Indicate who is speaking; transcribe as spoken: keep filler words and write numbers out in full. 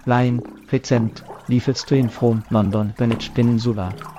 Speaker 1: Line, recent, liefest du in from London Greenwich Peninsula.